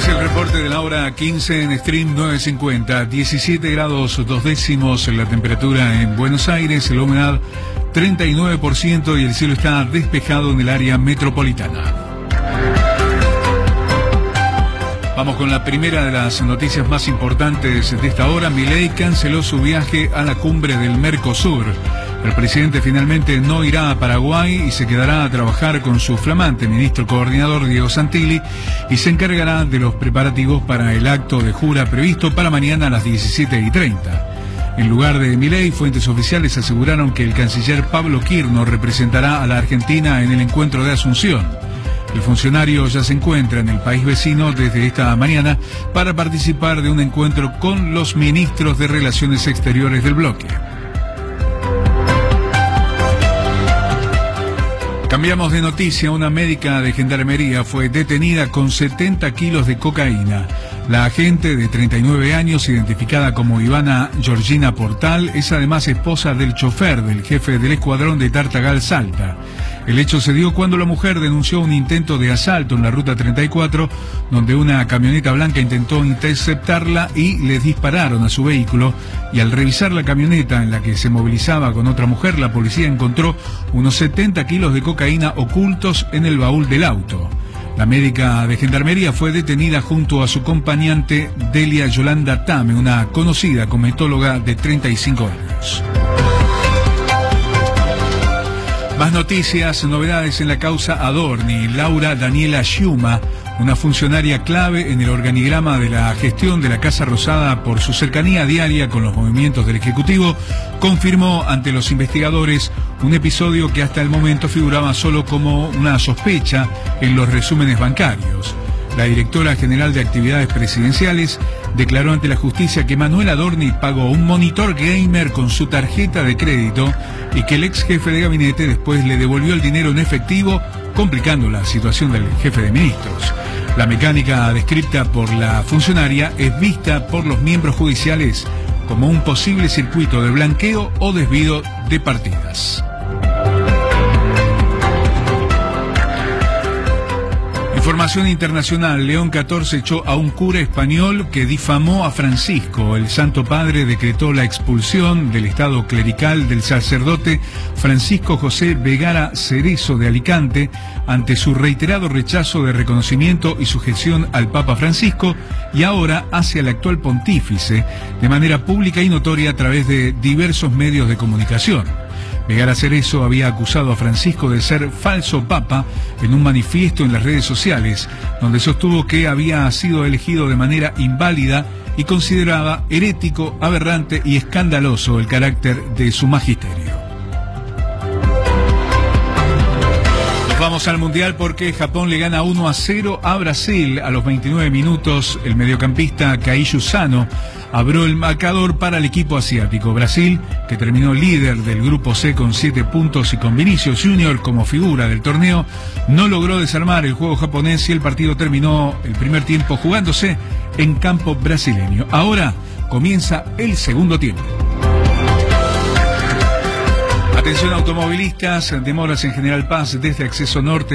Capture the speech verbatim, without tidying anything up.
Es el reporte de la hora quince en Stream nueve cincuenta, diecisiete grados dos décimos la temperatura en Buenos Aires, la humedad treinta y nueve por ciento y el cielo está despejado en el área metropolitana. Vamos con la primera de las noticias más importantes de esta hora. Milei canceló su viaje a la cumbre del Mercosur. El presidente finalmente no irá a Paraguay y se quedará a trabajar con su flamante ministro coordinador Diego Santilli y se encargará de los preparativos para el acto de jura previsto para mañana a las diecisiete y treinta. En lugar de Milei, fuentes oficiales aseguraron que el canciller Pablo Quirno representará a la Argentina en el encuentro de Asunción. El funcionario ya se encuentra en el país vecino desde esta mañana para participar de un encuentro con los ministros de Relaciones Exteriores del bloque. Cambiamos de noticia. Una médica de gendarmería fue detenida con setenta kilos de cocaína. La agente de treinta y nueve años, identificada como Ivana Georgina Portal, es además esposa del chofer del jefe del escuadrón de Tartagal Salta. El hecho se dio cuando la mujer denunció un intento de asalto en la ruta treinta y cuatro, donde una camioneta blanca intentó interceptarla y le dispararon a su vehículo, y al revisar la camioneta en la que se movilizaba con otra mujer, la policía encontró unos setenta kilos de cocaína ocultos en el baúl del auto. La médica de gendarmería fue detenida junto a su acompañante Delia Yolanda Tame, una conocida cometóloga de treinta y cinco años. Más noticias, novedades en la causa Adorni. Laura Daniela Schiuma, una funcionaria clave en el organigrama de la gestión de la Casa Rosada por su cercanía diaria con los movimientos del Ejecutivo, confirmó ante los investigadores un episodio que hasta el momento figuraba solo como una sospecha en los resúmenes bancarios. La directora general de actividades presidenciales declaró ante la justicia que Manuel Adorni pagó un monitor gamer con su tarjeta de crédito y que el ex jefe de gabinete después le devolvió el dinero en efectivo, complicando la situación del jefe de ministros. La mecánica descrita por la funcionaria es vista por los miembros judiciales como un posible circuito de blanqueo o desvío de partidas. Información internacional. León catorce echó a un cura español que difamó a Francisco. El Santo Padre decretó la expulsión del estado clerical del sacerdote Francisco José Vegara Cerezo de Alicante ante su reiterado rechazo de reconocimiento y sujeción al Papa Francisco y ahora hacia el actual pontífice de manera pública y notoria a través de diversos medios de comunicación. Vegara Cerezo había acusado a Francisco de ser falso papa en un manifiesto en las redes sociales, donde sostuvo que había sido elegido de manera inválida y consideraba herético, aberrante y escandaloso el carácter de su magisterio. Nos vamos al Mundial porque Japón le gana uno a cero a Brasil. A los veintinueve minutos, el mediocampista Kaiyu Sano abrió el marcador para el equipo asiático. Brasil, que terminó líder del grupo C con siete puntos y con Vinicius Junior como figura del torneo, no logró desarmar el juego japonés y el partido terminó el primer tiempo jugándose en campo brasileño. Ahora comienza el segundo tiempo. Atención automovilistas, demoras en General Paz desde Acceso Norte